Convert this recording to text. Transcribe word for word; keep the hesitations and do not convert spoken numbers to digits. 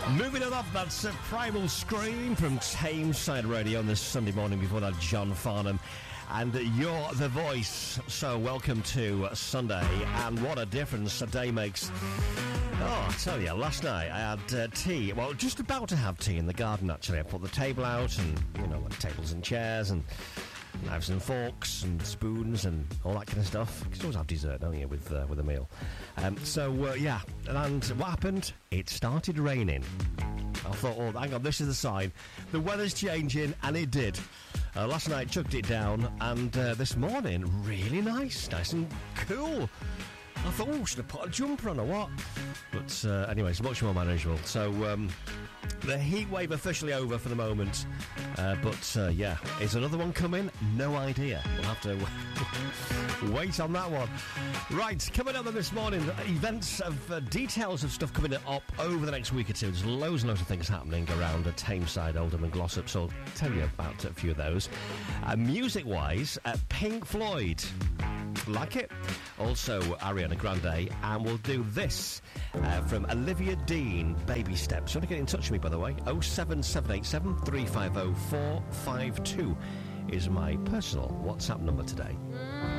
Moving it up, that's a Primal Scream from Tameside Radio on this Sunday morning. Before that, John Farnham. And you're the voice. So welcome to Sunday. And what a difference a day makes. Oh, I tell you, last night I had uh, tea. Well, just about to have tea in the garden, actually. I put the table out and, you know, like tables and chairs and knives and forks and spoons and all that kind of stuff. Because you always have dessert, don't you, with, uh, with a meal. Um, so, uh, yeah, and what happened? It started raining. I thought, oh, hang on, this is the sign. The weather's changing, and it did. Uh, last night, chucked it down, and uh, this morning, really nice, nice and cool. I thought, oh, should I put a jumper on or what? But uh, anyway, it's much more manageable. So, um, the heat wave officially over for the moment. Uh, but, uh, yeah, is another one coming? No idea. We'll have to wait on that one. Right, coming up this morning, events of uh, details of stuff coming up over the next week or two. There's loads and loads of things happening around uh, Tameside, Oldham and Glossop, so I'll tell you about a few of those. Uh, music-wise, uh, Pink Floyd. Like it? Also, Ariana Grande, and we'll do this uh, from Olivia Dean, Baby Steps. You want to get in touch with me, by the way? oh seven seven eight seven, three five oh, four five two is my personal WhatsApp number today.